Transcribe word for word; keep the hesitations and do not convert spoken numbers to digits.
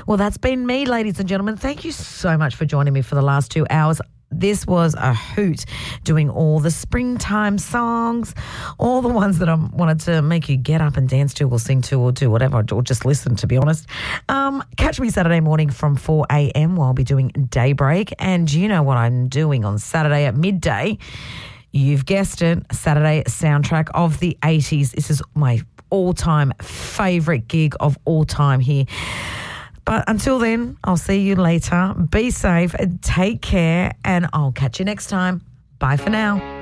Well, that's been me, ladies and gentlemen. Thank you so much for joining me for the last two hours. This was a hoot, doing all the springtime songs, all the ones that I wanted to make you get up and dance to or sing to or do whatever, or just listen, to be honest. Um, catch me Saturday morning from four a.m. while I'll be doing Daybreak. And you know what I'm doing on Saturday at midday? You've guessed it, Saturday soundtrack of the eighties. This is my all-time favourite gig of all time here. But until then, I'll see you later. Be safe, take care, and I'll catch you next time. Bye for now.